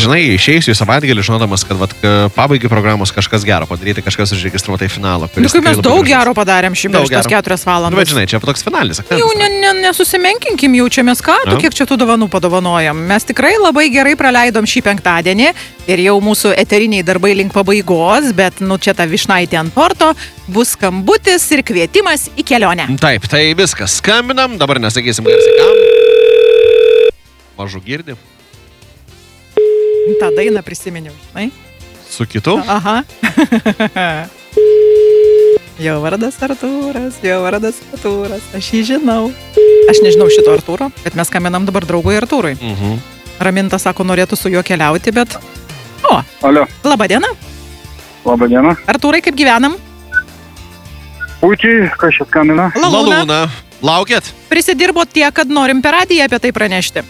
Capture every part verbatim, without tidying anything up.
žinai, išeisiu į savaitgalį, žinodamas, kad vat, pabaigai programos kažkas gero padaryti, kažkas užregistruota į finalą. Nu, kai mes daug gero padarėm šį per šitas keturias valandas. Nu, bet žinai, čia toks finalinis akcentas. Jau ne, ne, nesusimenkinkim, jaučiamės ką, tu kiek čia tų dovanų padovanojam. Mes tikrai labai gerai praleidom šį penktadienį ir jau mūsų eteriniai darbai link pabaigos, bet nu čia ta višnaitė ant torto, bus skambutis ir kvietimas į kelionę. Taip, tai viskas. Skambinam, dabar nesakysim garsiai kam. Mažu girdi. tą dainą prisiminiau, žinai? Su kitu? Aha. Jo vardas Artūras, jo vardas Artūras, aš jį žinau. Aš nežinau šito Artūro, bet mes skambinam dabar draugui Artūrui. Mhm. Raminta sako, norėtų su juo keliauti, bet... O, Alio. Labą dieną. Labą dieną. Artūrai, kaip gyvenam? Puikiai, kas čia skambina? Lalūna. Lalūna. Laukėt? Prisidirbo tiek, kad norim per radiją apie tai pranešti.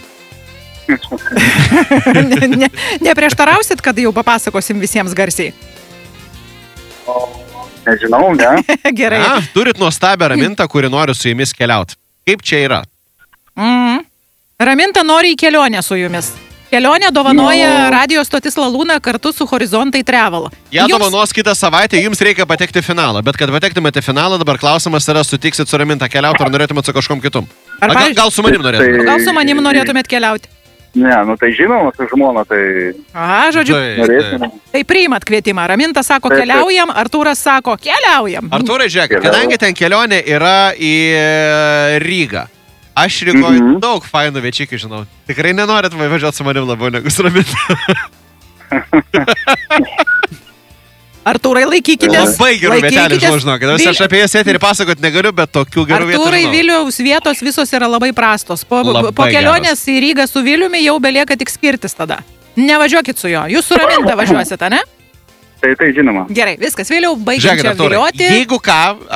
ne, ne, neprieštarausit, kad jau papasakosim visiems garsiai? O, nežinau, ne? Gerai. Na, turit nuostabią Ramintą, kuri nori su jumis keliauti. Kaip čia yra? Mm. Raminta nori į kelionę su jumis. Kelionę dovanoja no. Radio stotis Lalūna kartu su Horizontai Travel. Ja jums... dovanos kitą savaitę, jums reikia patekti finalą. Bet kad patektumėte finalą, dabar klausimas yra, sutiksit su Raminta keliauti, ar norėtumėt su kažkom kitum? Ar gal, gal su manim norėtumėt? Tai... Gal su manim norėtumėt keliauti? Ne, nu tai žinoma, su žmona, tai... Aha, žodžiu, norėtume. Tai priimat kvietimą. Raminta sako, taip, keliaujam, Artūras sako, keliaujam. Artūrai, žiūrėk, kadangi ten kelionė yra į Rygą. Aš Rygoje Mhm. daug fainų viečikių žinau. Tikrai nenorit važiuoti su manim labiau negu su Raminta. Artūrai, laikykitės. Labai gerų vietelių, žinau, žinokit. Vil... Aš apie jas eterį pasakot negaliu, bet tokių gerų vietų Artūrai, žinau. Viliaus vietos visos yra labai prastos. Po, Labai po kelionės į Rygą su Viliumi jau belieka tik skirtis tada. Nevažiuokit su jo. Jūs su Raminta važiuosite, ne? Tai tai žinoma. Gerai, viskas. Vėliau baigiam čia Artūrai, vilioti. jeigu ką,